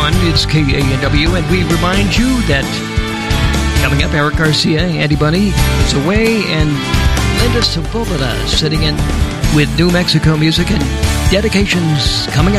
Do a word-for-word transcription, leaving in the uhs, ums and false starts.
one, it's K A N W, and we remind you that coming up, Eric Garcia, Andy Bunny is away, and Linda Sepulveda sitting in with New Mexico music and dedications coming up.